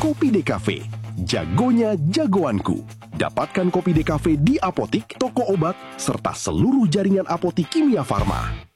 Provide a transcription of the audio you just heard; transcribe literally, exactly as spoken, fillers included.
Kopi Dekafe. Jagonya jagoanku. Dapatkan Kopi Dekafe di apotik, toko obat, serta seluruh jaringan apotik Kimia Farma.